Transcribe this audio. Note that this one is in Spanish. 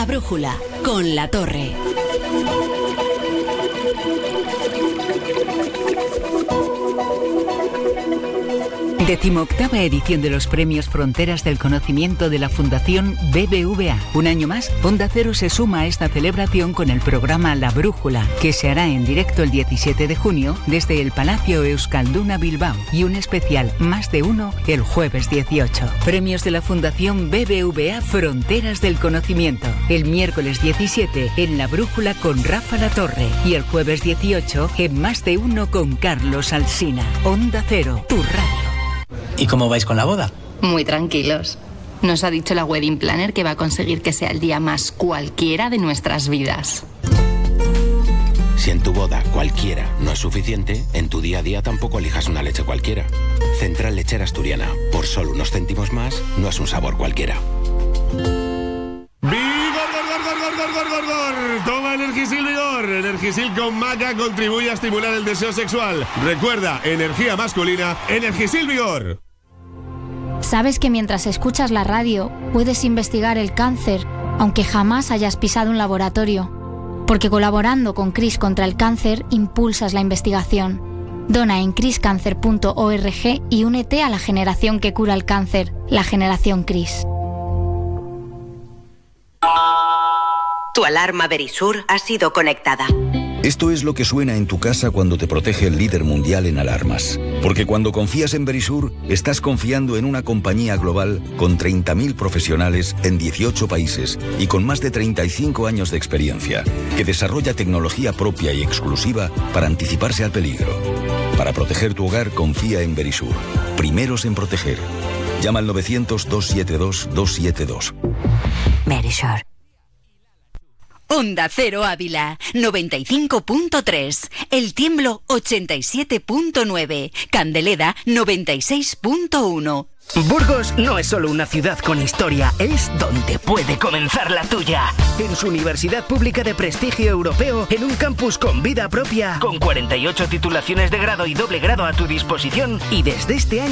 La Brújula, con La Torre. Decimoctava edición de los Premios Fronteras del Conocimiento de la Fundación BBVA. Un año más, Onda Cero se suma a esta celebración con el programa La Brújula, que se hará en directo el 17 de junio desde el Palacio Euskalduna Bilbao, y un especial Más de Uno el jueves 18. Premios de la Fundación BBVA Fronteras del Conocimiento. El miércoles 17 en La Brújula con Rafa La Torre y el jueves 18 en Más de Uno con Carlos Alsina. Onda Cero, tu radio. ¿Y cómo vais con la boda? Muy tranquilos. Nos ha dicho la wedding planner que va a conseguir que sea el día más cualquiera de nuestras vidas. Si en tu boda cualquiera no es suficiente, en tu día a día tampoco elijas una leche cualquiera. Central Lechera Asturiana. Por solo unos céntimos más, no es un sabor cualquiera. Toma Energisil Vigor. Energisil con maca contribuye a estimular el deseo sexual. Recuerda, energía masculina, Energisil Vigor. ¿Sabes que mientras escuchas la radio puedes investigar el cáncer, aunque jamás hayas pisado un laboratorio? Porque colaborando con CRIS contra el cáncer, impulsas la investigación. Dona en criscancer.org y únete a la generación que cura el cáncer, la generación CRIS. Tu alarma Verisur ha sido conectada. Esto es lo que suena en tu casa cuando te protege el líder mundial en alarmas. Porque cuando confías en Verisur, estás confiando en una compañía global con 30.000 profesionales en 18 países y con más de 35 años de experiencia, que desarrolla tecnología propia y exclusiva para anticiparse al peligro. Para proteger tu hogar, confía en Verisur. Primeros en proteger. Llama al 900-272-272. Verisur. Onda Cero Ávila, 95.3. El Tiemblo, 87.9. Candeleda, 96.1. Burgos no es solo una ciudad con historia, es donde puede comenzar la tuya. En su universidad pública de prestigio europeo, en un campus con vida propia, con 48 titulaciones de grado y doble grado a tu disposición, y desde este año